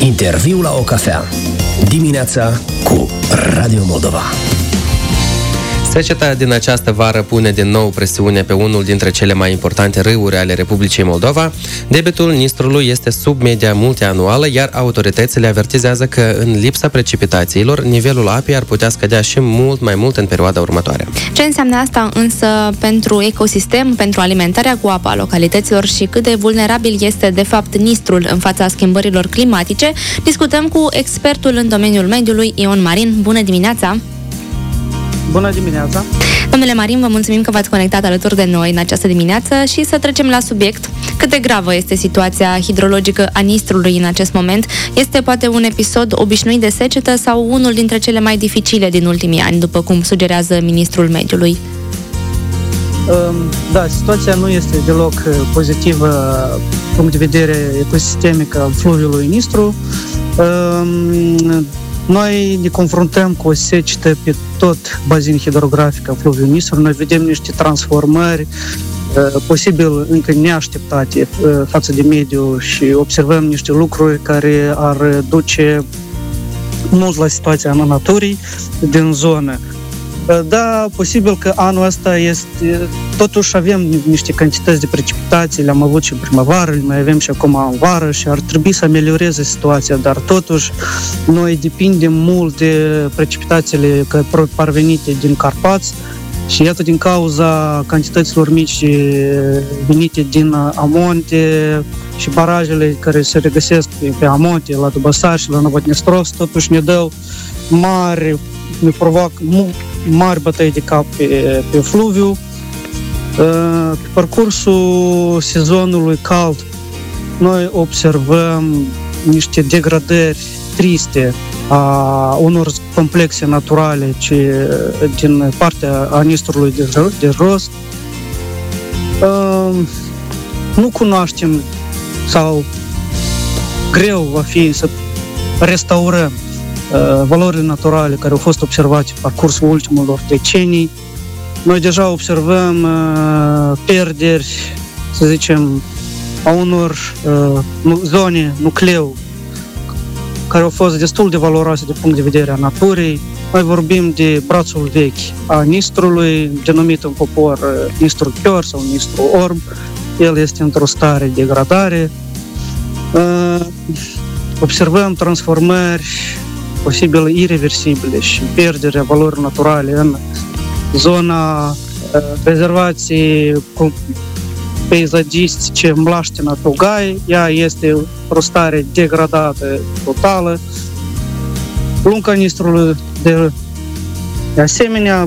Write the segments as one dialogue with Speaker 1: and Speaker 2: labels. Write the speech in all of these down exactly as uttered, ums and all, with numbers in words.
Speaker 1: Interviu la o cafea. Dimineața cu Radio Moldova.
Speaker 2: Seceta din această vară pune din nou presiune pe unul dintre cele mai importante râuri ale Republicii Moldova. Debitul Nistrului este sub media multianuală, iar autoritățile avertizează că în lipsa precipitațiilor, nivelul apei ar putea scădea și mult mai mult în perioada următoare.
Speaker 3: Ce înseamnă asta însă pentru ecosistem, pentru alimentarea cu apă a localităților și cât de vulnerabil este de fapt Nistrul în fața schimbărilor climatice? Discutăm cu expertul în domeniul mediului, Ion Marin. Bună dimineața!
Speaker 4: Bună dimineața!
Speaker 3: Domnule Marin, vă mulțumim că v-ați conectat alături de noi în această dimineață și să trecem la subiect. Cât de gravă este situația hidrologică a Nistrului în acest moment? Este poate un episod obișnuit de secetă sau unul dintre cele mai dificile din ultimii ani, după cum sugerează ministrul mediului?
Speaker 4: Da, situația nu este deloc pozitivă din punct de vedere ecosistemic al fluviului Nistru. Noi ne confruntăm cu o secetă pe tot bazin hidrografic al fluviului Nistru. Noi vedem niște transformări posibil încă neașteptate față de mediu și observăm niște lucruri care ar duce mult la situația naturii din zonă. Da, posibil că anul ăsta este... Totuși avem niște cantități de precipitații, le-am avut și în primăvară, le mai avem și acum în vară și ar trebui să amelioreze situația, dar totuși noi depindem mult de precipitațiile parvenite din Carpați și iată din cauza cantităților mici venite din Amonte și barajele care se regăsesc pe Amonte, la Dubăsar și la Novotnestrovsk, totuși ne dă mari, ne provoacă mari bătăi de cap pe, pe fluviu. Pe parcursul sezonului cald noi observăm niște degradări triste a unor complexe naturale ce, din partea a Nistrului de, de jos. Nu cunoaștem sau greu va fi să restaurăm valorile naturale care au fost observate pe parcursul ultimelor decenii. Noi deja observăm uh, pierderi, să zicem, a unor uh, zone nucleu care au fost destul de valoroase din punct de vedere a naturii. Noi vorbim de brațul vechi a Nistrului, denumit în popor uh, Nistru Chior sau Nistru Orb. El este într-o stare de degradare. Uh, observăm transformări posibil ireversibile și pierderea valorilor naturale în zona uh, rezervației peisagistice Mlaștina Tugai. Ea este o stare degradată totală. Lunca Nistrului de, de asemenea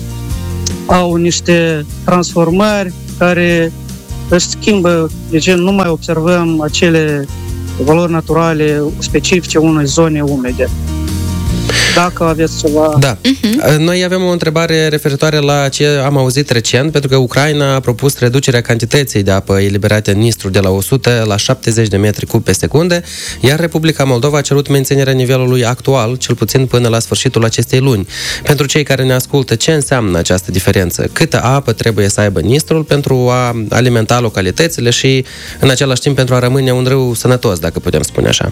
Speaker 4: au niște transformări care își schimbă, deci nu mai observăm acele valori naturale specifice unei zone umede. Dacă aveți ceva...
Speaker 2: Da. Uh-huh. Noi avem o întrebare referitoare la ce am auzit recent, pentru că Ucraina a propus reducerea cantității de apă eliberate în Nistru de la o sută la șaptezeci de metri cub pe secundă, iar Republica Moldova a cerut menținerea nivelului actual, cel puțin până la sfârșitul acestei luni. Pentru cei care ne ascultă, ce înseamnă această diferență? Câtă apă trebuie să aibă Nistrul pentru a alimenta localitățile și, în același timp, pentru a rămâne un râu sănătos, dacă putem spune așa?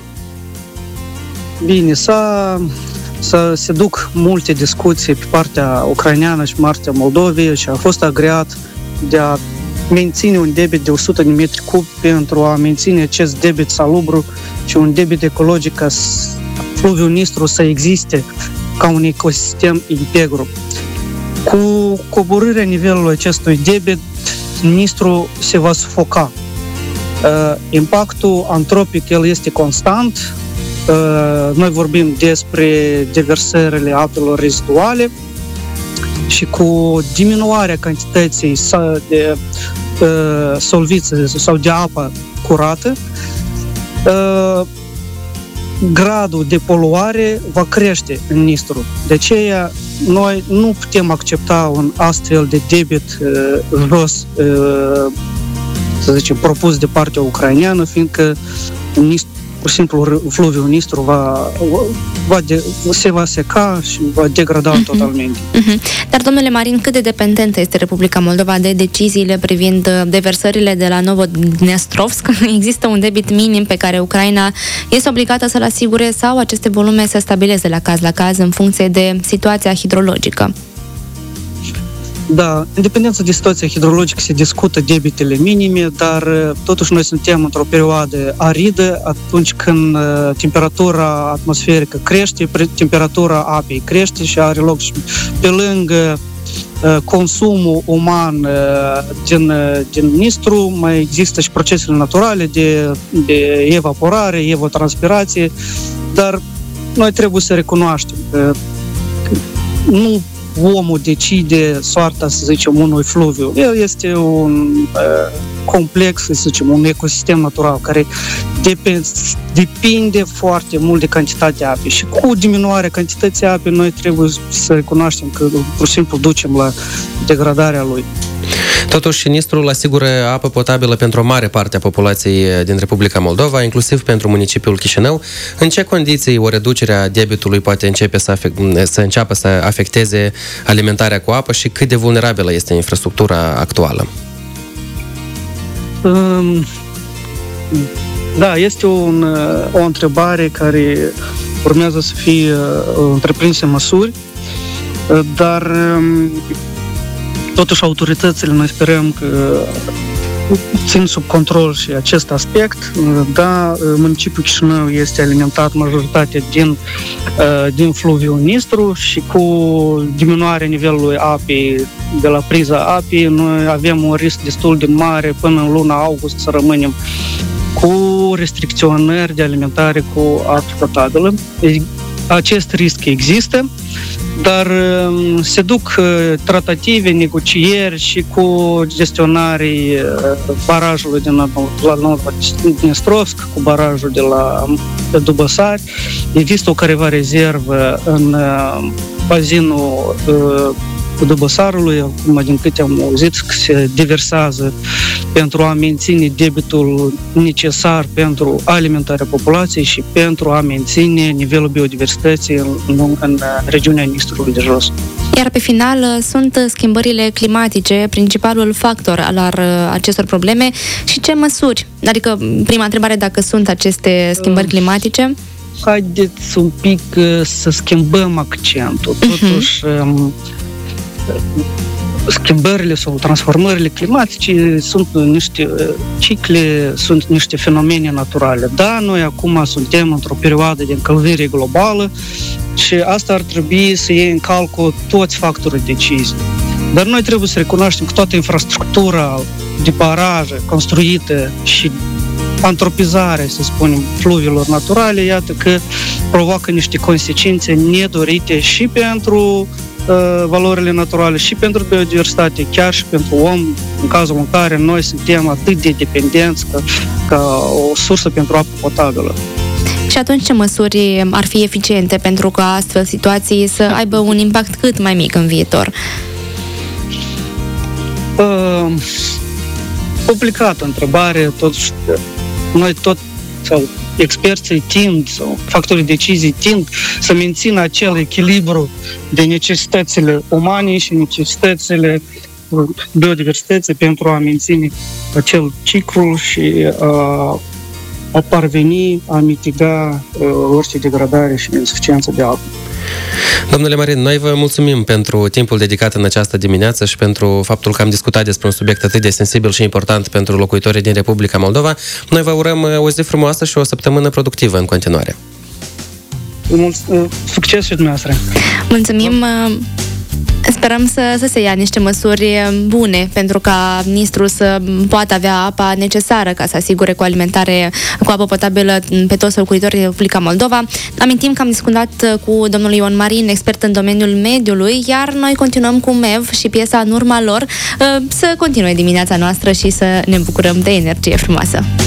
Speaker 4: Bine, s-a... să se duc multe discuții pe partea ucraineană și partea Moldovei și a fost agreat de a menține un debit de o sută de metri cub pentru a menține acest debit salubru și un debit ecologic ca fluviul Nistru să existe ca un ecosistem integru. Cu coborârea nivelului acestui debit, Nistru se va sufoca. Uh, impactul antropic, el este constant. Uh, noi vorbim despre deversările apelor reziduale și cu diminuarea cantității de uh, solviță sau de apă curată, uh, gradul de poluare va crește în Nistru. De aceea noi nu putem accepta un astfel de debit uh, jos, uh, să zicem, propus de partea ucraineană, fiindcă Nistru pur și simplu fluviul Nistru va, va de, se va seca și va degrada uh-huh. totalmente.
Speaker 3: Uh-huh. Dar, domnule Marin, cât de dependentă este Republica Moldova de deciziile privind deversările de la Novodnestrovsk? Există un debit minim pe care Ucraina este obligată să-l asigure sau aceste volume se stabileze la caz la caz în funcție de situația hidrologică?
Speaker 4: Da, în dependență de situația hidrologică se discută debitele minime, dar totuși noi suntem într-o perioadă aridă, atunci când temperatura atmosferică crește, temperatura apei crește și are loc și pe lângă consumul uman din, din Nistru, mai există și procesele naturale de, de evaporare, evotranspirație, dar noi trebuie să recunoaștem că nu omul decide soarta, să zicem, unui fluviu. El este un uh, complex, să zicem, un ecosistem natural care depinde, depinde foarte mult de cantitatea apei și cu diminuarea cantității apei noi trebuie să recunoaștem că pur și simplu ducem la degradarea lui.
Speaker 2: Totuși, Nistrul asigură apă potabilă pentru o mare parte a populației din Republica Moldova, inclusiv pentru municipiul Chișinău. În ce condiții o reducere a debitului poate începe să, afect, să înceapă să afecteze alimentarea cu apă și cât de vulnerabilă este infrastructura actuală?
Speaker 4: Um, da, este un, o întrebare care urmează să fie întreprinse măsuri, dar totuși autoritățile, noi sperăm că țin sub control și acest aspect. Da, municipiul Chișinău este alimentat majoritatea din, din fluviul Nistru și cu diminuarea nivelului apei de la priza apei, noi avem un risc destul de mare până în luna august să rămânem cu restricționări de alimentare cu apă potabilă. Acest risc există, dar se duc tratative, negocieri și cu gestionarii barajului din la Novodnestrovsk, cu barajul de la Dubăsari. Există o careva rezervă în bazinul Dubăsarului, acum din câte am auzit, se diversează pentru a menține debitul necesar pentru alimentarea populației și pentru a menține nivelul biodiversității în, în regiunea Nistrului de Jos.
Speaker 3: Iar pe final sunt schimbările climatice, principalul factor al acestor probleme și ce măsuri? Adică, prima întrebare, dacă sunt aceste schimbări climatice?
Speaker 4: Haideți un pic să schimbăm accentul. Totuși, uh-huh. schimbările sau transformările climatice sunt niște cicle, sunt niște fenomene naturale. Da, noi acum suntem într-o perioadă de încălzire globală și asta ar trebui să iei în calcul toți factorii de decizie. Dar noi trebuie să recunoaștem că toată infrastructura de baraje construită și antropizarea, să spunem, fluviilor naturale, iată că provoacă niște consecințe nedorite și pentru valorile naturale și pentru biodiversitate, chiar și pentru om, în cazul în care noi suntem atât de dependenți ca, ca o sursă pentru apă potabilă.
Speaker 3: Și atunci ce măsuri ar fi eficiente pentru ca astfel situații să aibă un impact cât mai mic în viitor?
Speaker 4: Uh, complicată întrebare, totuși noi tot sau experții tind, sau factorii de decizii tind să mențină acel echilibru de necesitățile umane și necesitățile biodiversității pentru a menține acel ciclu și a, a parveni a mitiga uh, orice degradare și insuficiență de apă.
Speaker 2: Domnule Marin, noi vă mulțumim pentru timpul dedicat în această dimineață și pentru faptul că am discutat despre un subiect atât de sensibil și important pentru locuitorii din Republica Moldova. Noi vă urăm o zi frumoasă și o săptămână productivă în continuare.
Speaker 4: Mult succes și dumneavoastră!
Speaker 3: Mulțumim! Sperăm să, să se ia niște măsuri bune pentru ca Nistru să poată avea apa necesară ca să asigure cu alimentare cu apă potabilă pe toți locuitorii din Republica Moldova. Amintim că am discutat cu domnul Ion Marin, expert în domeniul mediului, iar noi continuăm cu M E V și piesa În urma lor, să continue dimineața noastră și să ne bucurăm de energie frumoasă.